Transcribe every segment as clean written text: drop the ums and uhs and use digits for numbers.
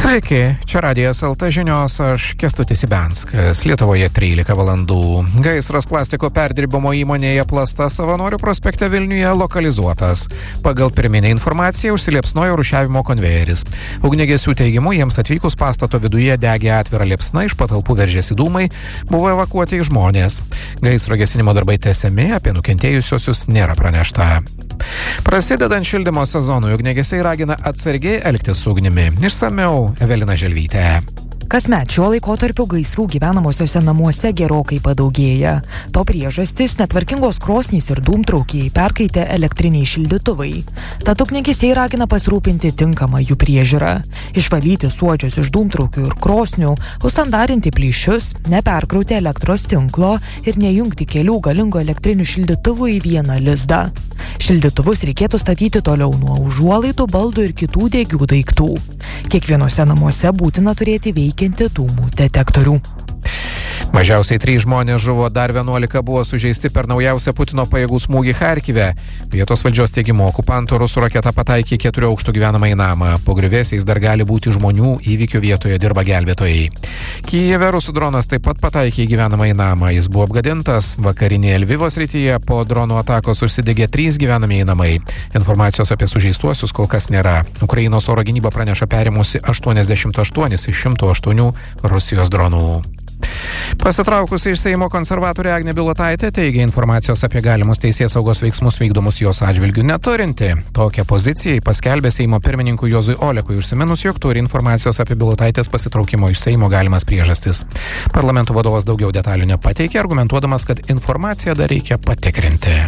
Sveiki, čia Radijas LT žinios, aš Kęstutis Ibianskas, Lietuvoje 13 valandų. Gaisras plastiko perdirbimo įmonėje Plasta Savanorių prospekte Vilniuje lokalizuotas. Pagal pirminę informaciją užsiliepsnojo rūšiavimo konvejeris. Ugniagesių teigimu, jiems atvykus pastato viduje degė atvira liepsna, iš patalpų veržėsi dūmai, buvo evakuoti žmonės. Gaisro gesinimo darbai tęsiami, apie nukentėjusiosius nėra pranešta. Prasidedant šildymo sezonui, ugniagesiai ragina atsargiai elgtis su ugnimi. Išsamiau Evelina Želvytė. Kasmet šiuo laikotarpiu gaisrų gyvenamosiuose namuose gerokai padaugėja. To priežastis netvarkingos krosnys ir dūmtraukiai, perkaitę elektriniai šildytuvai. Tad ugniagesiai ragina pasirūpinti tinkamą jų priežiūrą. Išvalyti suodžius iš dūmtraukių ir krosnių, užsandarinti plyšius, neperkrauti elektros tinklo ir nejungti kelių galingų elektrinių šildytuvų į vieną lizdą. Šildytuvus reikėtų statyti toliau nuo užuolaidų, baldų ir kitų degių daiktų. Kiekvienose namuose būtina turėti veikiantį dūmų detektorių. Mažiausiai 3 žmonės žuvo, dar 11 buvo sužeisti per naujausią Putino pajėgų smūgį Charkive. Vietos valdžios teigimu okupantų rusų raketa pataikė 4 aukštų gyvenamąjį namą. Po griuvėsiais dar gali būti žmonių, įvykio vietoje dirba gelbėtojai. Kijeve rusų dronas taip pat pataikė į gyvenamąjį namą. Jis buvo apgadintas. Vakarinėje Lvivo srityje po dronų atakos užsidegė 3 gyvenamieji namai. Informacijos apie sužeistuosius kol kas nėra. Ukrainos oro gynyba praneša perimusi 88 iš 108 Rusijos dronų. Pasitraukusi iš Seimo konservatorė Agnė Bilotaitė teigia informacijos apie galimus teisėsaugos veiksmus vykdomus jos atžvilgiu neturinti. Tokią poziciją paskelbė Seimo pirmininkui Juozui Olekui, užsiminus, jog turi informacijos apie Bilotaitės pasitraukimo iš Seimo galimas priežastis. Parlamento vadovas daugiau detalių nepateikė, argumentuodamas, kad informaciją dar reikia patikrinti.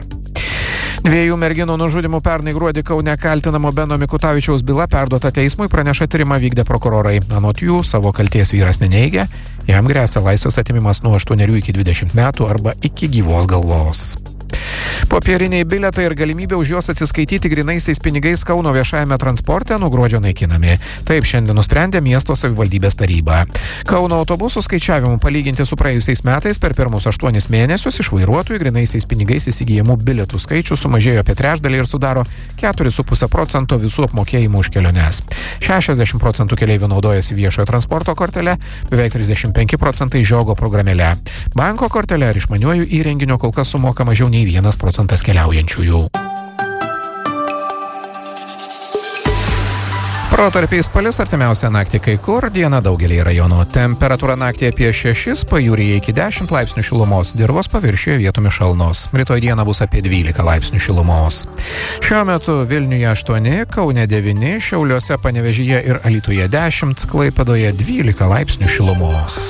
2 merginų nužudimų pernai gruodį Kaune kaltinamo Beno Mikutavičiaus byla perduota teismui, praneša tyrimą vykdę prokurorai. Anot jų, savo kalties vyras neneigia, jam gresia laisvės atimimas nuo 8 iki 20 metų arba iki gyvos galvos. Popieriniai bilietai ir galimybė už juos atsiskaityti grynaisiais pinigais Kauno viešajame transporte nuo gruodžio naikinami. Taip šiandien nusprendė miesto savivaldybės taryba. Kauno autobusų skaičiavimų palyginti su praėjusiais metais per pirmus 8 mėnesius iš vairuotojų grynaisiais pinigais įsigijamų bilietų skaičius sumažėjo apie trečdalį ir sudaro 4,5% visų apmokėjimų už keliones. 60% keleivių naudojasi viešojo transporto kortele, beveik 35% žiogo programėle. Banko kortele ar išmaniuoju įrenginiu kol kas sumoka mažiau nei 1% keliaujančiųjų. Protarpiais palis artimiausią naktį kai kur, dieną daugelį rajonų. Temperatūra naktį apie 6, pajūryje iki 10 laipsnių šilumos, dirvos paviršiuje vietomis šalnos. Rytoj dieną bus apie 12 laipsnių šilumos. Šiuo metu Vilniuje 8, Kaune 9, Šiauliuose, Panevėžyje ir Alytuje 10, Klaipėdoje 12 laipsnių šilumos.